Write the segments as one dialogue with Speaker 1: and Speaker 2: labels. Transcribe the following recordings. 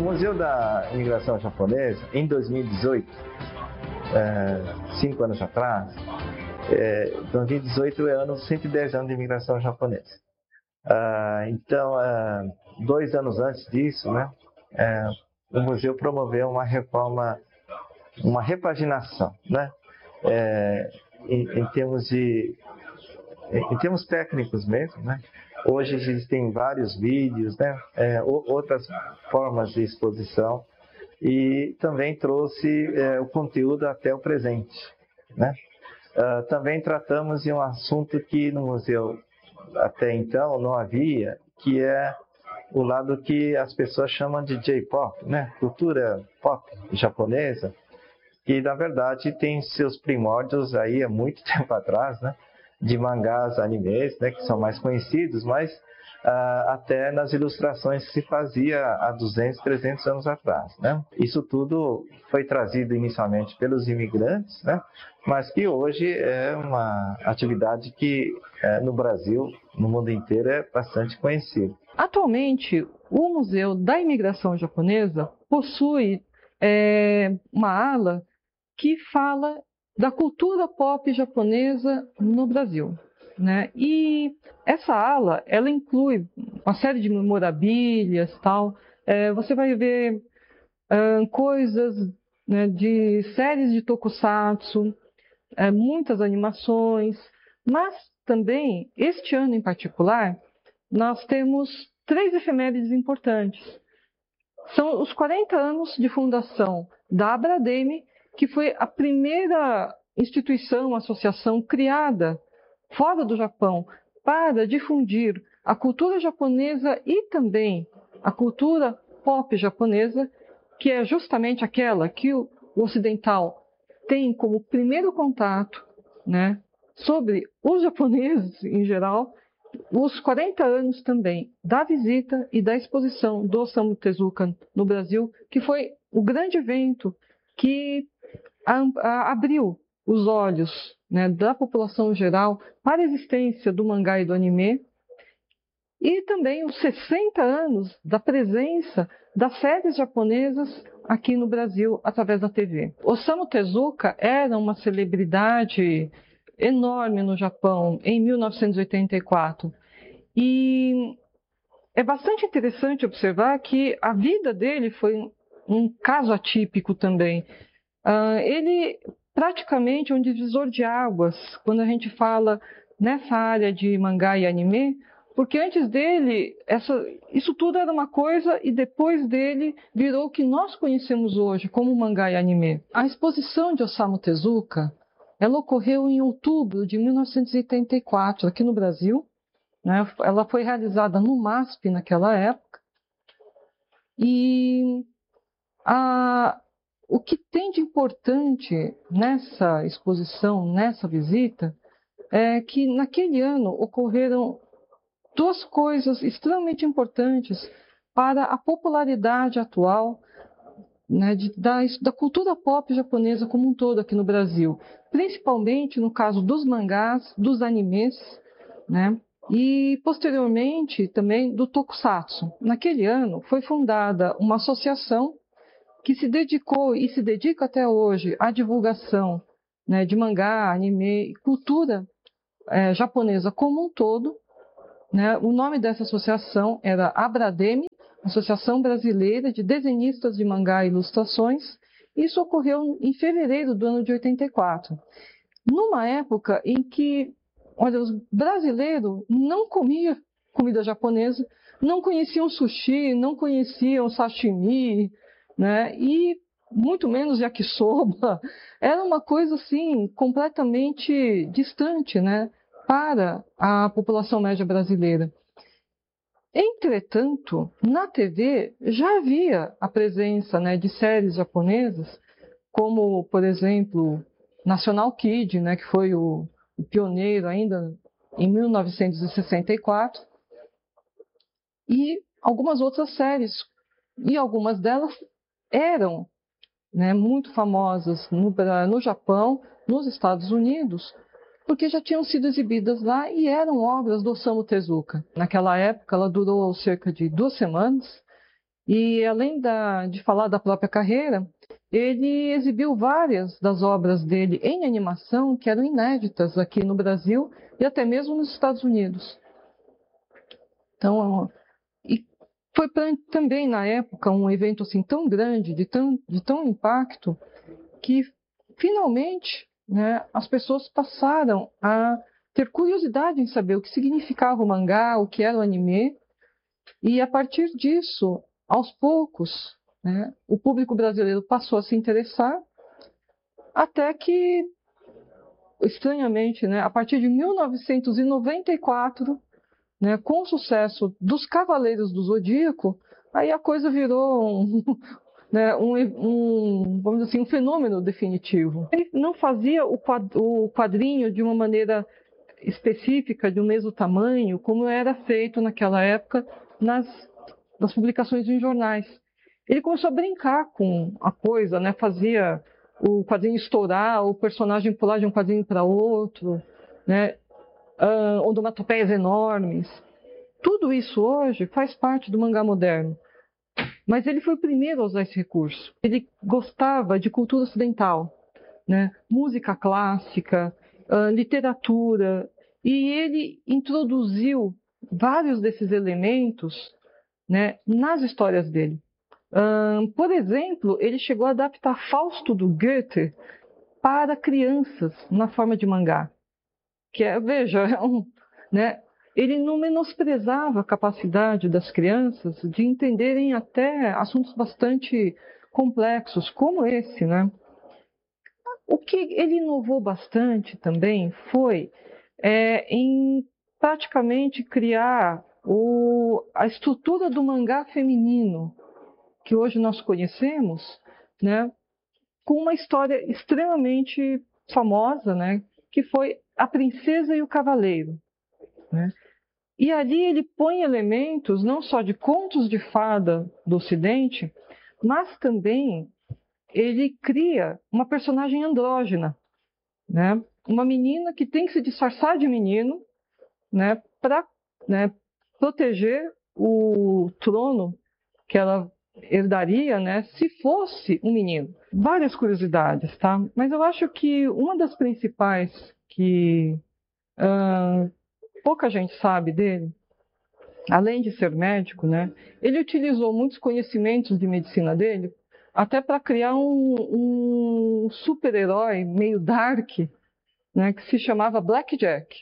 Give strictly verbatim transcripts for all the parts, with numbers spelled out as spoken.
Speaker 1: Museu da Imigração Japonesa, em dois mil e dezoito, é, cinco anos atrás, é, dois mil e dezoito é ano cento e dez anos de imigração japonesa. Ah, então, ah, dois anos antes disso, né, é, o museu promoveu uma reforma, uma repaginação, né, é, em, em termos de, em termos técnicos mesmo, né. Hoje existem vários vídeos, né, é, outras formas de exposição, e também trouxe é, o conteúdo até o presente, né. Uh, também tratamos de um assunto que no museu até então não havia, que é o lado que as pessoas chamam de J-pop, né, cultura pop japonesa, que na verdade tem seus primórdios aí há muito tempo atrás, né, de mangás, animes, né, que são mais conhecidos, mas uh, até nas ilustrações que se fazia há duzentos, trezentos anos atrás, né. Isso tudo foi trazido inicialmente pelos imigrantes, né, mas que hoje é uma atividade que uh, no Brasil, no mundo inteiro, é bastante conhecida.
Speaker 2: Atualmente, o Museu da Imigração Japonesa possui é, uma ala que fala da cultura pop japonesa no Brasil, né? E essa ala, ela inclui uma série de memorabilias, tal. É, você vai ver uh, coisas, né, de séries de tokusatsu, é, muitas animações, mas também, este ano em particular, nós temos três efemérides importantes. São os quarenta anos de fundação da Abrademe, que foi a primeira instituição, associação criada fora do Japão para difundir a cultura japonesa e também a cultura pop japonesa, que é justamente aquela que o ocidental tem como primeiro contato, né, sobre os japoneses em geral. Os quarenta anos também da visita e da exposição do Osamu Tezuka no Brasil, que foi o grande evento que a, a, abriu os olhos, né, da população geral para a existência do mangá e do anime, e também os sessenta anos da presença das séries japonesas aqui no Brasil através da T V. Osamu Tezuka era uma celebridade enorme no Japão em mil novecentos e oitenta e quatro. E é bastante interessante observar que a vida dele foi um caso atípico também. Uh, ele praticamente é um divisor de águas quando a gente fala nessa área de mangá e anime, porque antes dele, essa, isso tudo era uma coisa e depois dele virou o que nós conhecemos hoje como mangá e anime. A exposição de Osamu Tezuka, ela ocorreu em outubro de mil novecentos e oitenta e quatro, aqui no Brasil, né? Ela foi realizada no MASP naquela época. E a, o que tem de importante nessa exposição, nessa visita, é que naquele ano ocorreram duas coisas extremamente importantes para a popularidade atual, né, de, da, da cultura pop japonesa como um todo aqui no Brasil, principalmente no caso dos mangás, dos animes, né, e posteriormente também do tokusatsu. Naquele ano foi fundada uma associação que se dedicou e se dedica até hoje à divulgação, né, de mangá, anime e cultura é, japonesa como um todo, né. O nome dessa associação era Abrademe, Associação Brasileira de Desenhistas de Mangá e Ilustrações. Isso ocorreu em fevereiro do ano de oitenta e quatro, numa época em que, olha, os brasileiros não comiam comida japonesa, não conheciam sushi, não conheciam sashimi, né, e muito menos yakisoba. Era uma coisa assim completamente distante, né, para a população média brasileira. Entretanto, na T V já havia a presença, né, de séries japonesas, como, por exemplo, National Kid, né, que foi o, o pioneiro ainda em mil novecentos e sessenta e quatro, e algumas outras séries. E algumas delas eram, né, muito famosas no, no Japão, nos Estados Unidos, porque já tinham sido exibidas lá e eram obras do Osamu Tezuka. Naquela época, ela durou cerca de duas semanas E além da, de falar da própria carreira, ele exibiu várias das obras dele em animação que eram inéditas aqui no Brasil e até mesmo nos Estados Unidos. Então, e foi pra, também na época um evento assim tão grande, de tão, de tão impacto, que finalmente, né, as pessoas passaram a ter curiosidade em saber o que significava o mangá, o que era o anime, e a partir disso, aos poucos, né, o público brasileiro passou a se interessar, até que, estranhamente, né, a partir de mil novecentos e noventa e quatro, né, com o sucesso dos Cavaleiros do Zodíaco, aí a coisa virou um, né, um, um, vamos dizer assim, um fenômeno definitivo. Ele não fazia o quadrinho de uma maneira específica, de um mesmo tamanho, como era feito naquela época nas, nas publicações em jornais. Ele começou a brincar com a coisa, né? Fazia o quadrinho estourar, o personagem pular de um quadrinho para outro, né? Uh, onomatopeias enormes. Tudo isso hoje faz parte do mangá moderno. Mas ele foi o primeiro a usar esse recurso. Ele gostava de cultura ocidental, né? Música clássica, uh, literatura, e ele introduziu vários desses elementos, né, nas histórias dele. Uh, por exemplo, ele chegou a adaptar Fausto do Goethe para crianças na forma de mangá. Que é, veja, é um, né, ele não menosprezava a capacidade das crianças de entenderem até assuntos bastante complexos, como esse, né? O que ele inovou bastante também foi é, em praticamente criar o, a estrutura do mangá feminino, que hoje nós conhecemos, né, com uma história extremamente famosa, né, que foi A Princesa e o Cavaleiro, né? E ali ele põe elementos não só de contos de fada do Ocidente, mas também ele cria uma personagem andrógena, né? Uma menina que tem que se disfarçar de menino, né, para, né, proteger o trono que ela herdaria, né, se fosse um menino. Várias curiosidades, tá? Mas eu acho que uma das principais que uh, pouca gente sabe dele, além de ser médico, né, ele utilizou muitos conhecimentos de medicina dele até para criar um, um super-herói meio dark, né, que se chamava Blackjack.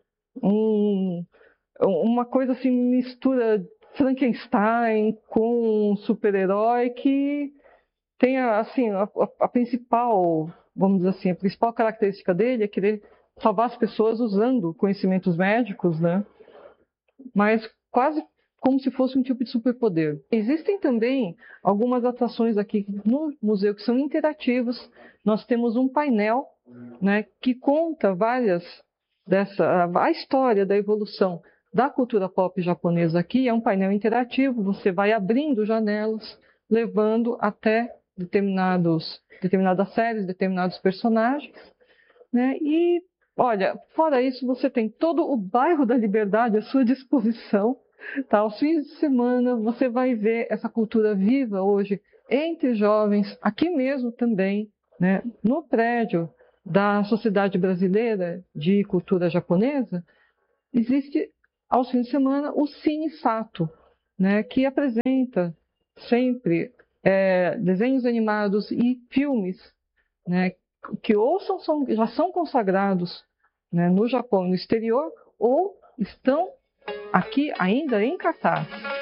Speaker 2: Um, uma coisa assim, mistura Frankenstein com um super-herói que tem assim, a, a principal, vamos dizer assim, a principal característica dele é querer salvar as pessoas usando conhecimentos médicos, né? Mas quase como se fosse um tipo de superpoder. Existem também algumas atrações aqui no museu que são interativas. Nós temos um painel, né, que conta várias dessa a história da evolução da cultura pop japonesa aqui. É um painel interativo, você vai abrindo janelas, levando até determinados, determinadas séries, determinados personagens, né? E olha, fora isso, você tem todo o bairro da Liberdade à sua disposição, tá? Aos fins de semana você vai ver essa cultura viva hoje entre jovens, aqui mesmo também, né? No prédio da Sociedade Brasileira de Cultura Japonesa, existe aos fins de semana o Cine Sato, né? Que apresenta sempre é, desenhos animados e filmes, né, que ou são, são, já são consagrados, né, no Japão e no exterior, ou estão aqui ainda em cartaz.